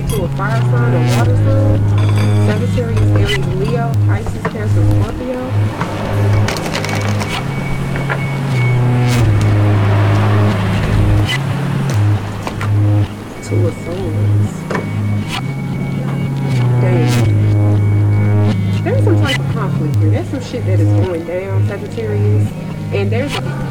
connected to a fire sign or water sign. Sagittarius, Aries, Leo, Pisces, Cancer, Scorpio. Two of Swords. Dang. There's some type of conflict here. There's some shit that is going down, Sagittarius. And there's a